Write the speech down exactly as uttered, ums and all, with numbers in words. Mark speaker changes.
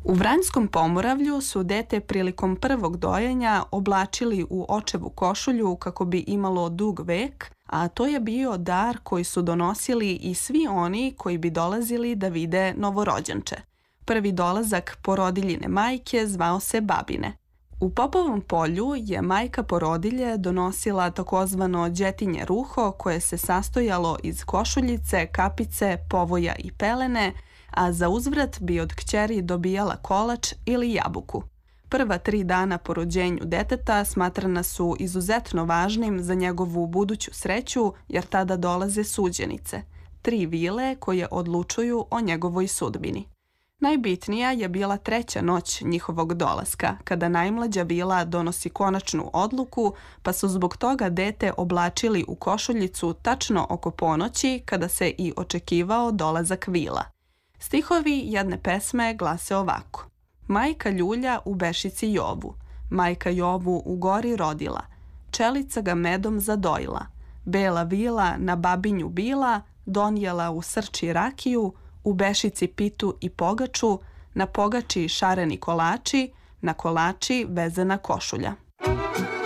Speaker 1: U Vranjskom Pomoravlju su dete prilikom prvog dojenja oblačili u očevu košulju kako bi imalo dug vek, a to je bio dar koji su donosili i svi oni koji bi dolazili da vide novorođenče. Prvi dolazak porodiljine majke zvao se babine. U Popovom polju je majka porodilje donosila takozvano đetinje ruho koje se sastojalo iz košuljice, kapice, povoja i pelene, a za uzvrat bi od kćeri dobijala kolač ili jabuku. Prva tri dana po rođenju deteta smatrana su izuzetno važnim za njegovu buduću sreću jer tada dolaze suđenice, tri vile koje odlučuju o njegovoj sudbini. Najbitnija je bila treća noć njihovog dolaska, kada najmlađa vila donosi konačnu odluku, pa su zbog toga dete oblačili u košuljicu tačno oko ponoći kada se i očekivao dolazak vila. Stihovi jedne pesme glase ovako. Majka ljulja u bešici Jovu, majka Jovu u gori rodila, čelica ga medom zadojila, bela vila na babinju bila, donijela u srči rakiju, u bešici pitu i pogaču, na pogači šareni kolači, na kolači vezana košulja.